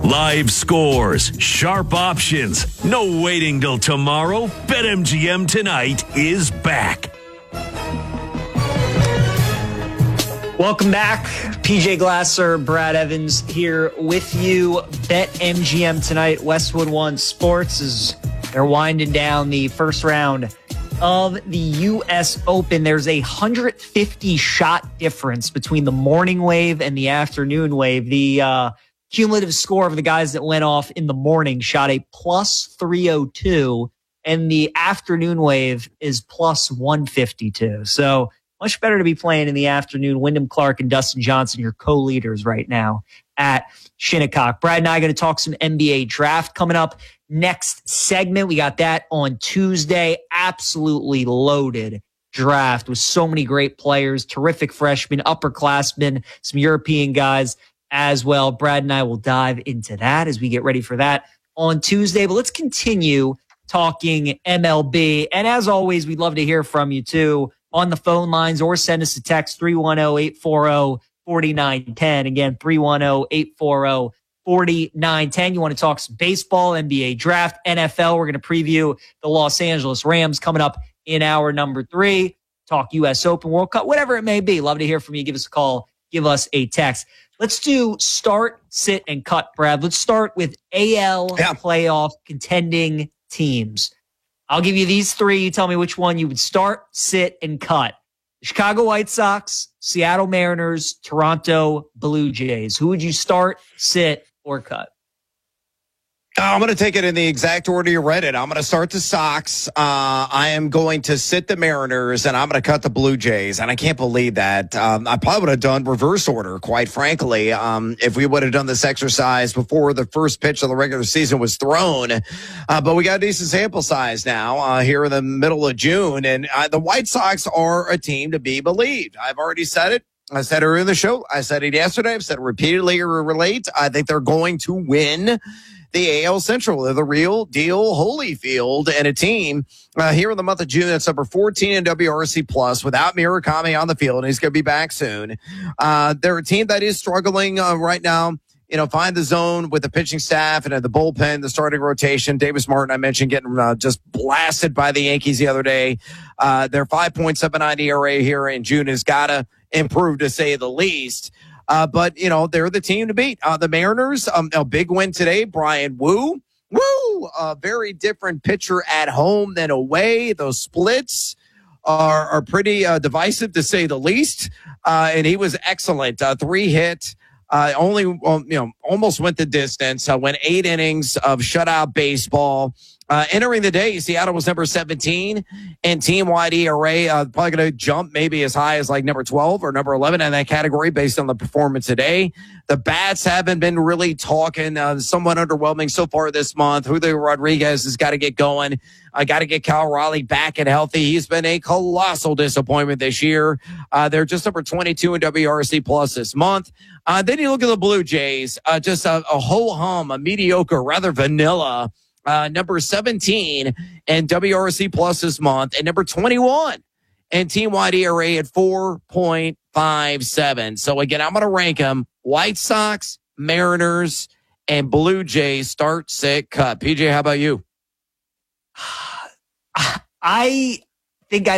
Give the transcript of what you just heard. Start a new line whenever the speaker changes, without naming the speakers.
Live scores, sharp options, no waiting till tomorrow. BetMGM tonight is back.
Welcome back. PJ Glasser, Brad Evans here with you. BetMGM tonight. Westwood One Sports is they're winding down the first round of the U.S. Open. There's a 150 shot difference between the morning wave and the afternoon wave. The cumulative score of the guys that went off in the morning shot a plus 302, and the afternoon wave is plus 152. So much better to be playing in the afternoon. Wyndham Clark and Dustin Johnson, your co-leaders right now at Shinnecock. Brad and I are going to talk some NBA draft coming up next segment. We got that on Tuesday. Absolutely loaded draft with so many great players, terrific freshmen, upperclassmen, some European guys as well. Brad and I will dive into that as we get ready for that on Tuesday. But let's continue talking MLB. And as always, we'd love to hear from you too on the phone lines, or send us a text 310-840-4910. Again, 310-840-4910. You want to talk some baseball, NBA draft, NFL. We're going to preview the Los Angeles Rams coming up in hour number 3. Talk U.S. Open, World Cup, whatever it may be. Love to hear from you. Give us a call. Give us a text. Let's do start, sit, and cut, Brad. Let's start with AL playoff contending teams. I'll give you these 3. You tell me which one you would start, sit, and cut. Chicago White Sox, Seattle Mariners, Toronto Blue Jays. Who would you start, sit, or cut?
I'm going to take it in the exact order you read it. I'm going to start the Sox. I am going to sit the Mariners, and I'm going to cut the Blue Jays. And I can't believe that. I probably would have done reverse order, quite frankly, if we would have done this exercise before the first pitch of the regular season was thrown. But we got a decent sample size now here in the middle of June. And the White Sox are a team to be believed. I've already said it. I said it earlier in the show. I said it yesterday. I've said it repeatedly relate. I think they're going to win the AL Central. They're the real deal Holyfield, and a team here in the month of June that's number 14 in WRC plus without Murakami on the field, and he's going to be back soon. They're a team that is struggling right now. Find the zone with the pitching staff and the bullpen, the starting rotation. Davis Martin, I mentioned, getting just blasted by the Yankees the other day. Their 5.79 ERA here in June has got to improve, to say the least. But they're the team to beat. The Mariners, a big win today. Brian Wu, a very different pitcher at home than away. Those splits are pretty divisive, to say the least. And he was excellent. 3-hit. Almost went the distance. Went 8 innings of shutout baseball. Entering the day, Seattle was number 17 and team-wide ERA, probably going to jump maybe as high as like number 12 or number 11 in that category based on the performance today. The bats haven't been really talking, somewhat underwhelming so far this month. Julio Rodriguez has got to get going. I got to get Cal Raleigh back and healthy. He's been a colossal disappointment this year. They're just number 22 in WRC plus this month. Then you look at the Blue Jays, just a ho-hum, a mediocre, rather vanilla, number 17 in WRC plus this month, and number 21 in team-wide ERA at 4.57. So again, I'm going to rank them: White Sox, Mariners, and Blue Jays. Start, sit, cut. PJ, how about you?
I think